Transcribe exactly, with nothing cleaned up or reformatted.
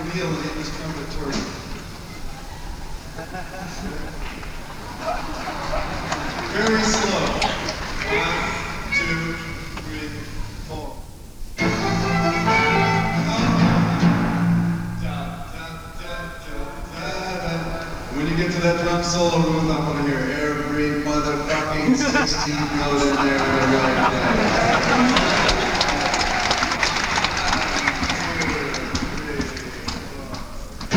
kneel and hit this trumpet towards you. Very slow. One, two, three, four. When you get to that drum solo move, I want to hear every motherfucking sixteenth note in there.